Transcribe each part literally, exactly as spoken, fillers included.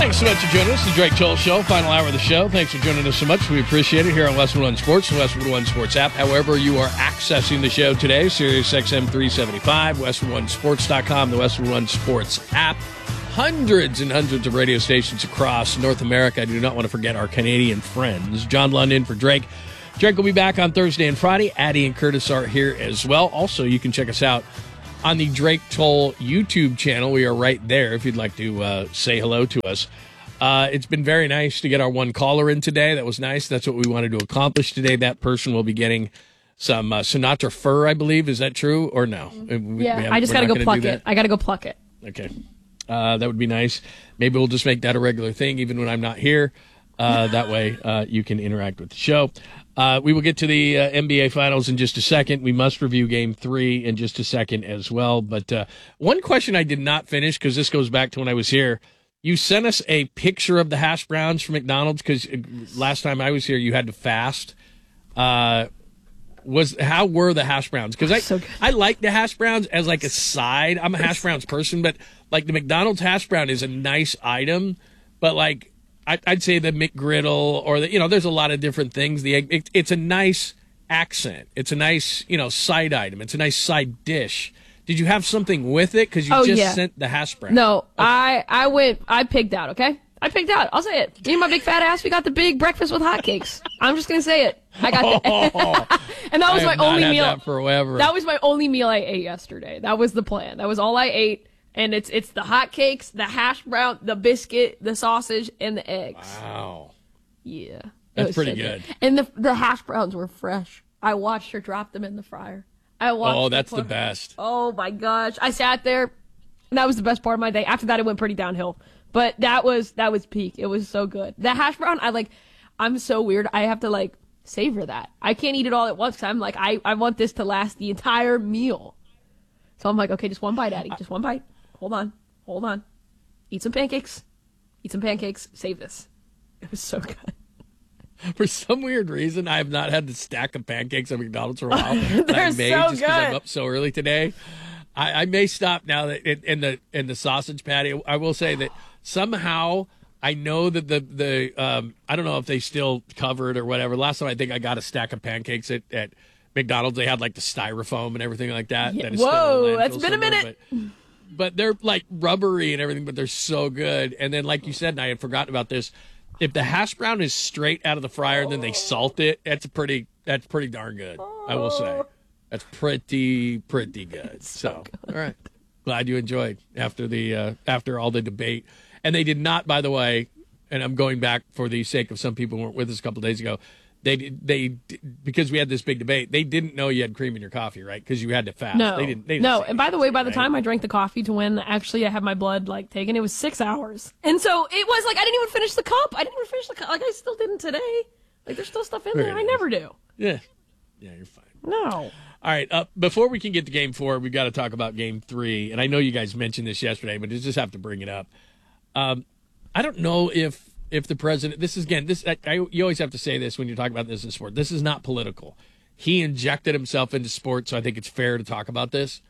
Thanks so much for joining us. The Drake Toll Show, final hour of the show. Thanks for joining us so much. We appreciate it here on Westwood One Sports, the Westwood One Sports app. However you are accessing the show today, Sirius X M three seventy-five, Westwood One Sports dot com, the Westwood One Sports app. Hundreds and hundreds of radio stations across North America. I do not want to forget our Canadian friends. John London for Drake. Drake will be back on Thursday and Friday. Addie and Curtis are here as well. Also, you can check us out on the Drake Toll YouTube channel. We are right there if you'd like to uh, say hello to us. Uh, it's been very nice to get our one caller in today. That was nice. That's what we wanted to accomplish today. That person will be getting some uh, Sinatra fur, I believe. Is that true or no? We, yeah, we I just got to go pluck it. I got to go pluck it. Okay. Uh, that would be nice. Maybe we'll just make that a regular thing even when I'm not here. Uh, that way uh, you can interact with the show. Uh, we will get to the uh, N B A Finals in just a second. We must review Game three in just a second as well. But uh, one question I did not finish, because this goes back to when I was here. You sent us a picture of the hash browns from McDonald's, because last time I was here you had to fast. Uh, was How were the hash browns? Because I, so I like the hash browns as like a side. I'm a hash browns person, but like the McDonald's hash brown is a nice item. But like I, I'd say the McGriddle or the, you know, there's a lot of different things. The egg, it, it's a nice accent. It's a nice, you know, side item. It's a nice side dish. Did you have something with it? Because you oh, just yeah. sent the hash brown. No, okay. I, I went, I picked out, okay? I picked out. I'll say it. Me and my big fat ass, we got the big breakfast with hotcakes. I'm just going to say it. I got that. Oh, and that was I my only meal. That, forever. that was my only meal I ate yesterday. That was the plan. That was all I ate. And it's it's the hotcakes, the hash brown, the biscuit, the sausage, and the eggs. Wow. Yeah. That's pretty so good. good. And the the hash browns were fresh. I watched her drop them in the fryer. I watched Oh, that's the put, best. Oh, my gosh. I sat there, and that was the best part of my day. After that, it went pretty downhill. But that was that was peak. It was so good. The hash brown, I like, I'm so weird. I have to, like, savor that. I can't eat it all at once, because I'm like, I, I want this to last the entire meal. So I'm like, okay, just one bite, Addie. Just one bite. Hold on. Hold on. Eat some pancakes. Eat some pancakes. Save this. It was so good. For some weird reason, I have not had the stack of pancakes at McDonald's for a while. They're I made so just good. because I'm up so early today. I, I may stop now that in, in the in the sausage patty. I will say that somehow I know that the the um, I don't know if they still cover it or whatever. Last time I think I got a stack of pancakes at, at McDonald's. They had like the styrofoam and everything like that. Yeah. that is Whoa, still that's been a minute. But, but they're like rubbery and everything, but they're so good. And then, like you said, and I had forgotten about this. If the hash brown is straight out of the fryer and then they salt it, that's a pretty that's pretty darn good. I will say that's pretty pretty good. So, all right, glad you enjoyed after the uh, after all the debate. And they did not, by the way. And I'm going back for the sake of some people who weren't with us a couple of days ago. They they because we had this big debate. They didn't know you had cream in your coffee, right? Because you had to fast. No, they didn't. They didn't no. say And by the way, by the right? time I drank the coffee to when actually I had my blood like taken, it was six hours. And so it was like I didn't even finish the cup. I didn't even finish the cup. Like I still didn't today. Like there's still stuff in Very there. I nice. never do. Yeah, yeah, you're fine. No. All right. Uh, before we can get to game four, we've got to talk about game three. And I know you guys mentioned this yesterday, but you just have to bring it up. Um, I don't know if if the president, this is again, this I, I, you always have to say this when you're talking about this in sport. This is not political. He injected himself into sports, so I think it's fair to talk about this.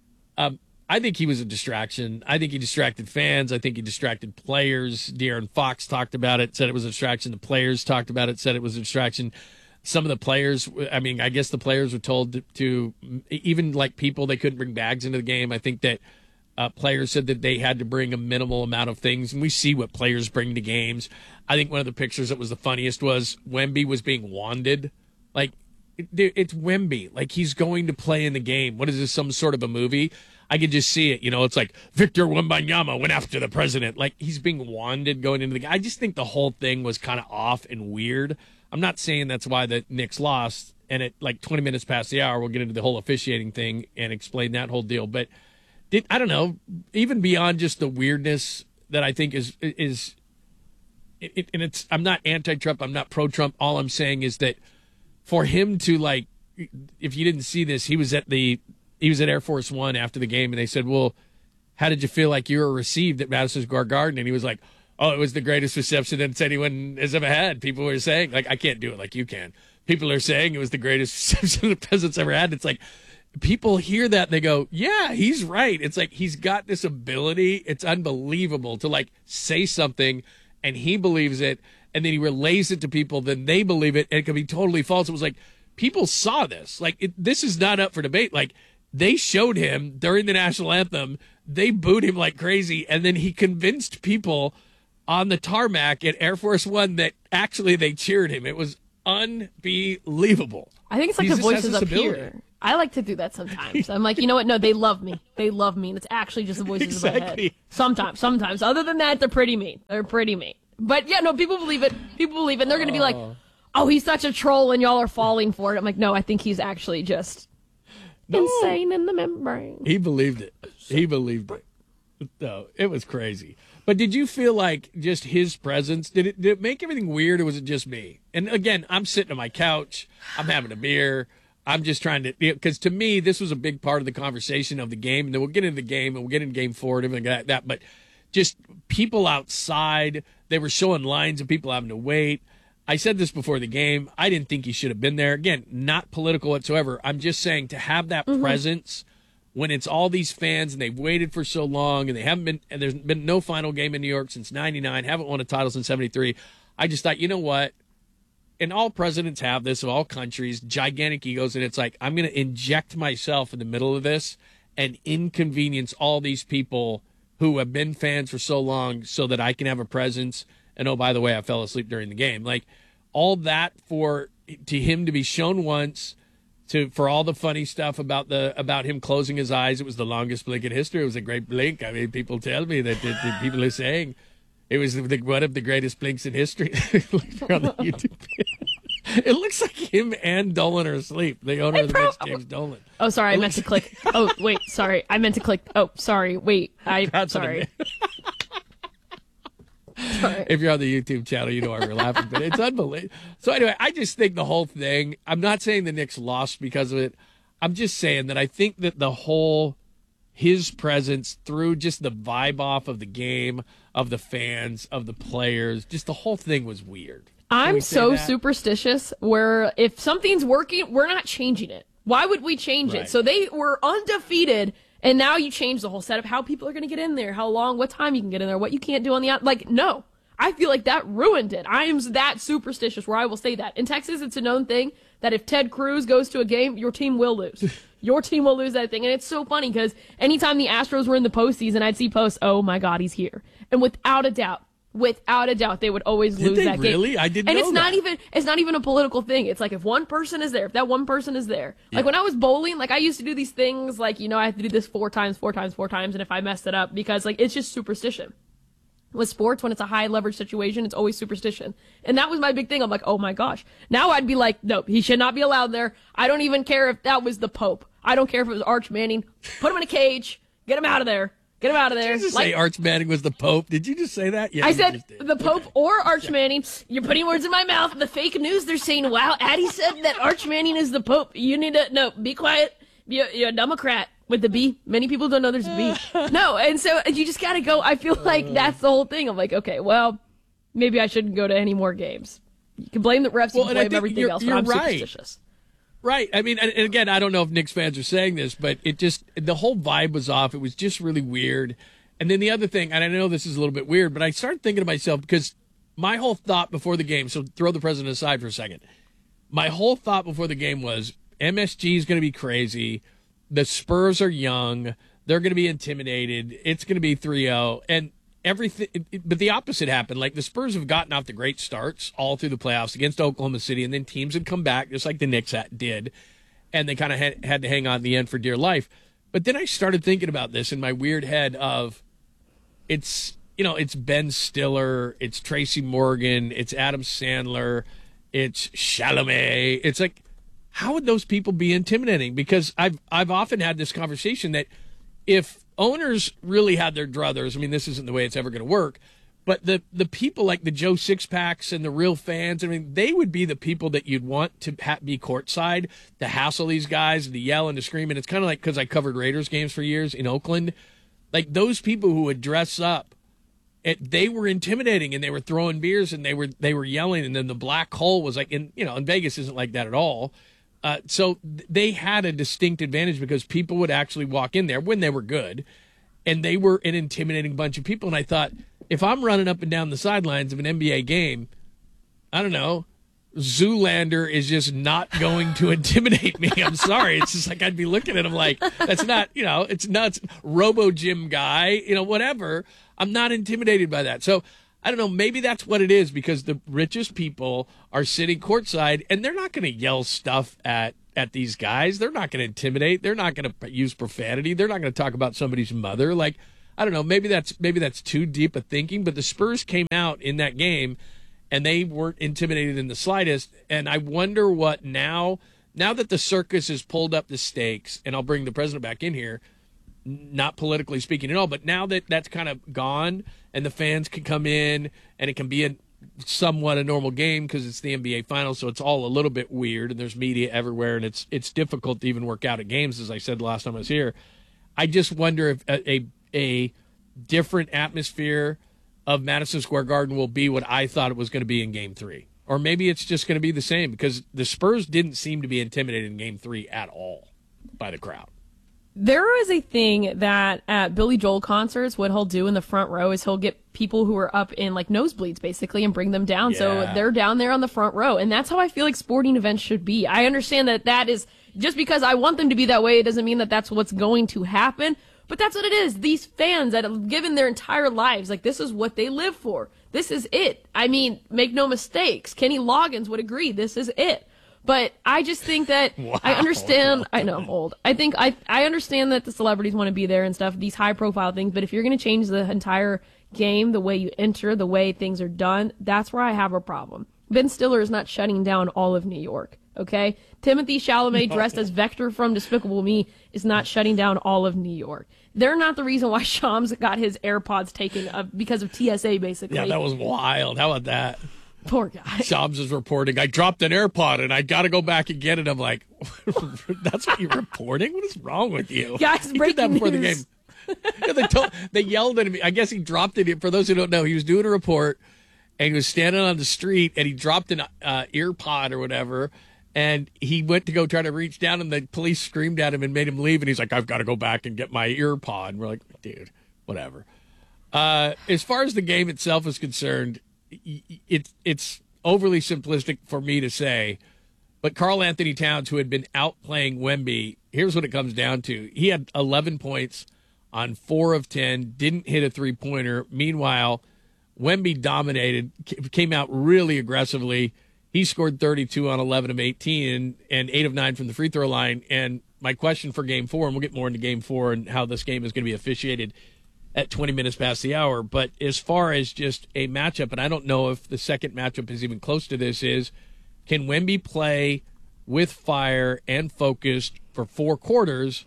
Um, I think he was a distraction. I think he distracted fans. I think he distracted players. De'Aaron Fox talked about it, said it was a distraction. The players talked about it, said it was a distraction. Some of the players, I mean, I guess the players were told to, to even like people, they couldn't bring bags into the game. I think that uh, players said that they had to bring a minimal amount of things, and we see what players bring to games. I think one of the pictures that was the funniest was Wemby was being wanded. Like, it, it's Wemby. Like, he's going to play in the game. What is this, some sort of a movie? I could just see it. You know, it's like Victor Wembanyama went after the president. Like, he's being wanded going into the game. I just think the whole thing was kind of off and weird. I'm not saying that's why the Knicks lost, and at like twenty minutes past the hour, we'll get into the whole officiating thing and explain that whole deal. But did, I don't know, even beyond just the weirdness that I think is is, it, and it's I'm not anti-Trump, I'm not pro-Trump. All I'm saying is that for him to, like, if you didn't see this, he was at the he was at Air Force One after the game, and they said, "Well, how did you feel like you were received at Madison Square Garden?" And he was like, "Oh, it was the greatest reception that anyone has ever had." People were saying, like, I can't do it like you can. People are saying it was the greatest reception the president's ever had. It's like, people hear that and they go, yeah, he's right. It's like he's got this ability. It's unbelievable to like say something and he believes it and then he relays it to people. Then they believe it and it can be totally false. It was like people saw this. Like it, this is not up for debate. Like they showed him during the national anthem. They booed him like crazy. And then he convinced people on the tarmac at Air Force One that actually they cheered him. It was unbelievable. I think it's like He the just has voices this up ability. here. I like to do that sometimes. I'm like, you know what? No, they love me. They love me. And it's actually just the voices in my head. Exactly. Sometimes, sometimes. Other than that, they're pretty mean. They're pretty mean. But yeah, no, people believe it. People believe it. And they're going to be like, oh, he's such a troll and y'all are falling for it. I'm like, no, I think he's actually just No. insane in the membrane. He believed it. He believed it. No, it was crazy. But did you feel like just his presence, did it, did it make everything weird or was it just me? And again, I'm sitting on my couch. I'm having a beer. I'm just trying to, because to me, this was a big part of the conversation of the game. And then we'll get into the game and we'll get into game four and everything like that. But just people outside, they were showing lines of people having to wait. I said this before the game. I didn't think he should have been there. Again, not political whatsoever. I'm just saying to have that mm-hmm. presence when it's all these fans and they've waited for so long and they haven't been, and there's been no final game in New York since ninety-nine, haven't won a title since seventy-three. I just thought, you know what? And all presidents have this of all countries, gigantic egos. And it's like, I'm going to inject myself in the middle of this and inconvenience all these people who have been fans for so long so that I can have a presence. And oh, by the way, I fell asleep during the game. Like all that for to him to be shown once, to for all the funny stuff about the about him closing his eyes. It was the longest blink in history. It was a great blink. I mean, people tell me that, that, that people are saying it was the, one of the greatest blinks in history. On the YouTube. It looks like him and Dolan are asleep. The owner of the Mets, James Dolan. Oh, sorry, It I meant to looks click. Oh, wait, sorry, I meant to click. Oh, sorry, wait, I That's what I sorry. meant. Sorry. If you're on the YouTube channel, you know why we're laughing, but it's unbelievable. So anyway, I just think the whole thing, I'm not saying the Knicks lost because of it. I'm just saying that I think that the whole, his presence through just the vibe off of the game, of the fans, of the players, just the whole thing was weird. Can I'm we say so that? superstitious where if something's working, we're not changing it. Why would we change Right. it? So they were undefeated, and now you change the whole setup, how people are going to get in there, how long, what time you can get in there, what you can't do on the out. Like, no. I feel like that ruined it. I am that superstitious where I will say that. In Texas, it's a known thing that if Ted Cruz goes to a game, your team will lose. Your team will lose that thing. And it's so funny because anytime the Astros were in the postseason, I'd see posts, oh my God, he's here. And without a doubt, without a doubt, they would always Did lose they that game. really? I didn't And know it's not that. even it's not even a political thing. It's like if one person is there, if that one person is there. Like Yeah. when I was bowling, like I used to do these things like, you know, I have to do this four times, four times, four times, and if I messed it up, because like it's just superstition. With sports, when it's a high leverage situation, it's always superstition. And that was my big thing. I'm like, oh my gosh. Now I'd be like, nope, he should not be allowed there. I don't even care if that was the Pope. I don't care if it was Arch Manning. Put him in a cage. Get him out of there. Get him out of there. Did you just Like- say Arch Manning was the Pope? Did you just say that? Yeah, I you said just did. the Pope Okay. or Arch Manning. You're putting words in my mouth. The fake news, they're saying, wow, Addie said that Arch Manning is the Pope. You need to, no, be quiet. You're, you're a Democrat with the B. Many people don't know there's a B. No, and so you just got to go. I feel like that's the whole thing. I'm like, okay, well, maybe I shouldn't go to any more games. You can blame the refs, you Well, can and I blame think everything you're- else, you're but I'm right. superstitious. Right. I mean, and, and again, I don't know if Knicks fans are saying this, but it just, the whole vibe was off. It was just really weird. And then the other thing, and I know this is a little bit weird, but I started thinking to myself, because my whole thought before the game, so throw the president aside for a second. My whole thought before the game was M S G is going to be crazy. The Spurs are young. They're going to be intimidated. It's going to be three oh. And everything, it- it- but the opposite happened. Like the Spurs have gotten off to great starts all through the playoffs against Oklahoma City, and then teams had come back just like the Knicks had- did, and they kind of had, had to hang on at the end for dear life. But then I started thinking about this in my weird head of it's, you know, it's Ben Stiller, it's Tracy Morgan, it's Adam Sandler, it's Chalamet. It's like, how would those people be intimidating? Because I've I've often had this conversation that if owners really had their druthers, I mean, this isn't the way it's ever going to work, but the the people like the Joe Sixpacks and the real fans, I mean, they would be the people that you'd want to ha- be courtside, to hassle these guys, to yell and to scream. And it's kind of like, because I covered Raiders games for years in Oakland, like those people who would dress up, it, they were intimidating, and they were throwing beers, and they were they were yelling, and then the black hole was like, in you know, in Vegas isn't like that at all. Uh, so th- they had a distinct advantage because people would actually walk in there when they were good, and they were an intimidating bunch of people. And I thought, if I'm running up and down the sidelines of an N B A game, I don't know, Zoolander is just not going to intimidate me. I'm sorry. It's just like I'd be looking at him like, that's not, you know, it's nuts. Robo Gym guy, you know, whatever. I'm not intimidated by that. So I don't know. Maybe that's what it is, because the richest people are sitting courtside and they're not going to yell stuff at, at these guys. They're not going to intimidate. They're not going to use profanity. They're not going to talk about somebody's mother. Like, I don't know. Maybe that's, maybe that's too deep a thinking, but the Spurs came out in that game and they weren't intimidated in the slightest. And I wonder what now, now that the circus has pulled up the stakes, and I'll bring the president back in here, not politically speaking at all, but now that that's kind of gone and the fans can come in and it can be a somewhat a normal game because it's the N B A Finals, so it's all a little bit weird and there's media everywhere and it's it's difficult to even work out at games, as I said the last time I was here. I just wonder if a, a, a different atmosphere of Madison Square Garden will be what I thought it was going to be in Game Three, or maybe it's just going to be the same, because the Spurs didn't seem to be intimidated in Game Three at all by the crowd. There is a thing that at Billy Joel concerts, what he'll do in the front row is he'll get people who are up in like nosebleeds basically and bring them down. Yeah. So they're down there on the front row. And that's how I feel like sporting events should be. I understand that that is just because I want them to be that way. It doesn't mean that that's what's going to happen. But that's what it is. These fans that have given their entire lives, like, this is what they live for. This is it. I mean, make no mistakes. Kenny Loggins would agree. This is it. But I just think that wow. I understand. I know I'm old. I think I, I understand that the celebrities want to be there and stuff, these high profile things. But if you're going to change the entire game, the way you enter, the way things are done, that's where I have a problem. Ben Stiller is not shutting down all of New York. Okay. Timothy Chalamet, dressed as Vector from Despicable Me, is not shutting down all of New York. They're not the reason why Shams got his AirPods taken uh, because of T S A, basically. Yeah, that was wild. How about that? Poor guy. Shams is reporting, I dropped an AirPod and I got to go back and get it. I'm like, that's what you're reporting? What is wrong with you? Guys, he breaking did that before news. the game. Yeah, they, told, they yelled at him. I guess he dropped it. For those who don't know, he was doing a report and he was standing on the street and he dropped an uh, earpod or whatever. And he went to go try to reach down, and the police screamed at him and made him leave. And he's like, I've got to go back and get my ear pod. And we're like, dude, whatever. Uh, as far as the game itself is concerned, it, it's overly simplistic for me to say. But Karl Anthony Towns, who had been outplaying Wemby, here's what it comes down to. He had eleven points on four of ten, didn't hit a three-pointer. Meanwhile, Wemby dominated, came out really aggressively. He scored thirty-two on eleven of eighteen and, and eight of nine from the free throw line. And my question for game four, and we'll get more into game four and how this game is going to be officiated at twenty minutes past the hour. But as far as just a matchup, and I don't know if the second matchup is even close to this, is can Wemby play with fire and focused for four quarters?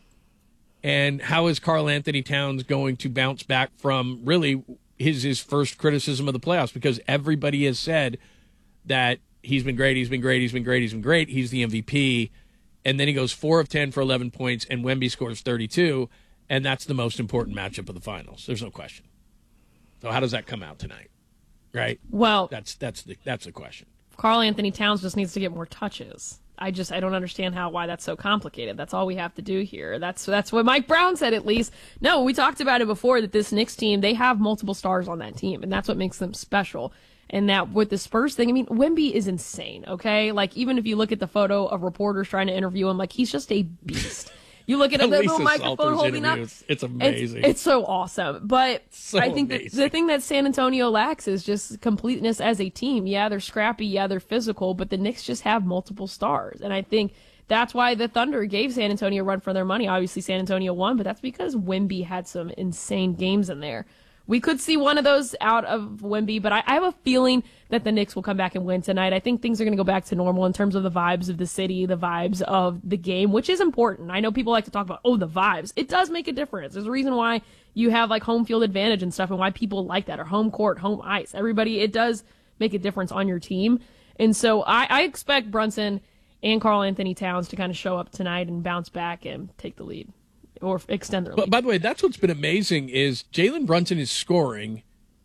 And how is Karl Anthony Towns going to bounce back from really his, his first criticism of the playoffs? Because everybody has said that he's been great, he's been great, he's been great, he's been great. He's the M V P. And then he goes four of ten for eleven points, and Wemby scores thirty-two, and that's the most important matchup of the finals. There's no question. So how does that come out tonight? Right? Well, that's that's the that's the question. Karl Anthony Towns just needs to get more touches. I just I don't understand how why that's so complicated. That's all we have to do here. That's that's what Mike Brown said, at least. No, we talked about it before, that this Knicks team, they have multiple stars on that team, and that's what makes them special. And that with the Spurs thing, I mean, Wemby is insane, okay? Like, even if you look at the photo of reporters trying to interview him, like, he's just a beast. You look at a little microphone holding up. It's amazing. It's, it's so awesome. But so I think the, the thing that San Antonio lacks is just completeness as a team. Yeah, they're scrappy. Yeah, they're physical. But the Knicks just have multiple stars. And I think that's why the Thunder gave San Antonio a run for their money. Obviously, San Antonio won, but that's because Wemby had some insane games in there. We could see one of those out of Wemby, but I, I have a feeling that the Knicks will come back and win tonight. I think things are going to go back to normal in terms of the vibes of the city, the vibes of the game, which is important. I know people like to talk about, oh, the vibes. It does make a difference. There's a reason why you have like home field advantage and stuff, and why people like that, or home court, home ice. Everybody, it does make a difference on your team. And so I, I expect Brunson and Karl Anthony Towns to kind of show up tonight and bounce back and take the lead. Or extend their lead. But by the way, that's what's been amazing is Jalen Brunson is scoring,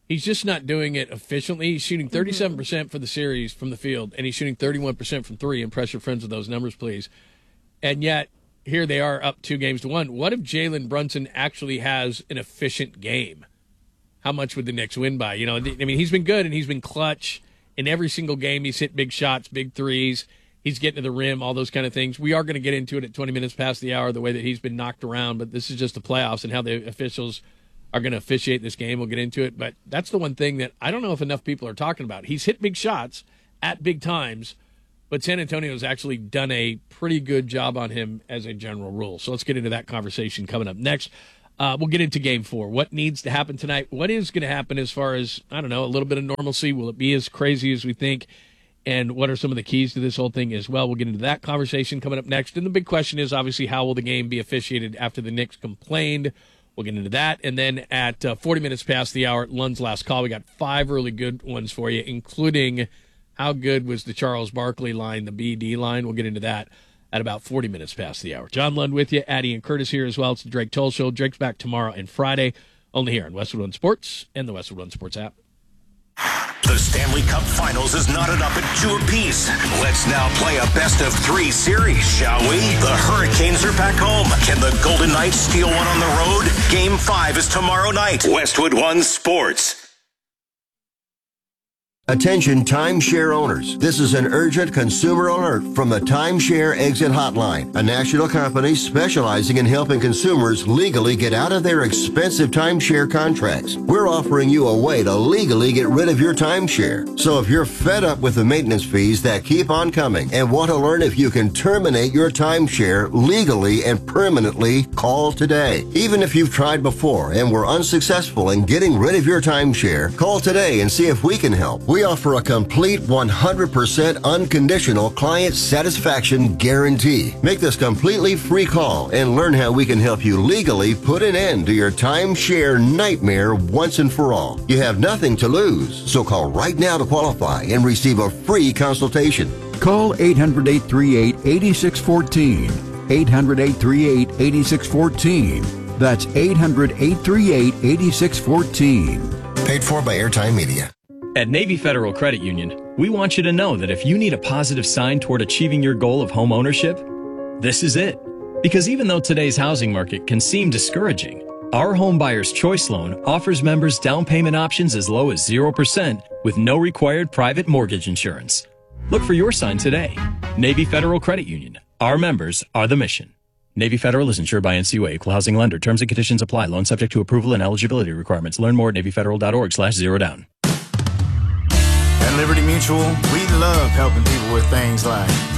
He's just not doing it efficiently. He's shooting thirty-seven percent for the series from the field, and he's shooting thirty-one percent from three. Impress your friends with those numbers, please. And yet, here they are up two games to one. What if Jalen Brunson actually has an efficient game? How much would the Knicks win by? You know, I mean, he's been good, and he's been clutch in every single game. He's hit big shots, big threes. He's getting to the rim, all those kind of things. We are going to get into it at twenty minutes past the hour, the way that he's been knocked around, but this is just the playoffs and how the officials are going to officiate this game. We'll get into it, but that's the one thing that I don't know if enough people are talking about. He's hit big shots at big times, but San Antonio's actually done a pretty good job on him as a general rule. So let's get into that conversation coming up next. Uh, we'll get into game four. What needs to happen tonight? What is going to happen as far as, I don't know, a little bit of normalcy? Will it be as crazy as we think? And what are some of the keys to this whole thing as well? We'll get into that conversation coming up next. And the big question is, obviously, how will the game be officiated after the Knicks complained? We'll get into that. And then at uh, forty minutes past the hour, Lund's last call, we got five really good ones for you, including how good was the Charles Barkley line, the B D line. We'll get into that at about forty minutes past the hour. John Lund with you. Addie and Curtis here as well. It's the Drake Toll Show. Drake's back tomorrow and Friday, only here on Westwood One Sports and the Westwood One Sports app. The Stanley Cup Finals is knotted up at two apiece. Let's now play a best of three series, shall we? The Hurricanes are back home. Can the Golden Knights steal one on the road? Game five is tomorrow night. Westwood One Sports. Attention timeshare owners. This is an urgent consumer alert from the Timeshare Exit Hotline, a national company specializing in helping consumers legally get out of their expensive timeshare contracts. We're offering you a way to legally get rid of your timeshare. So if you're fed up with the maintenance fees that keep on coming and want to learn if you can terminate your timeshare legally and permanently, call today. Even if you've tried before and were unsuccessful in getting rid of your timeshare, call today and see if we can help. We offer a complete one hundred percent unconditional client satisfaction guarantee. Make this completely free call and learn how we can help you legally put an end to your timeshare nightmare once and for all. You have nothing to lose, so call right now to qualify and receive a free consultation. Call eight hundred, eight three eight, eight six one four. eight hundred, eight three eight, eight six one four. That's eight hundred, eight three eight, eight six one four. Paid for by Airtime Media. At Navy Federal Credit Union, we want you to know that if you need a positive sign toward achieving your goal of home ownership, this is it. Because even though today's housing market can seem discouraging, our Home Buyer's Choice Loan offers members down payment options as low as zero percent with no required private mortgage insurance. Look for your sign today. Navy Federal Credit Union. Our members are the mission. Navy Federal is insured by N C U A, Equal Housing Lender. Terms and conditions apply. Loan subject to approval and eligibility requirements. Learn more at NavyFederal.org slash zero down. At Liberty Mutual, we love helping people with things like